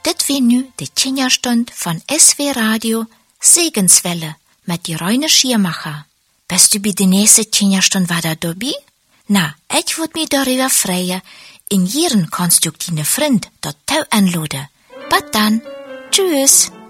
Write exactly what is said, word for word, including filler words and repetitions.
Dit wie nu de Kinderstund von S W Radio Segenswelle mit die Reine Schiermacher. Bist du bei der nächsten Kinderstund wieder dabei? Na, ich würd mich darüber freuen. In jeden kannst du deine Freund dort anladen. Bis dann. Tschüss.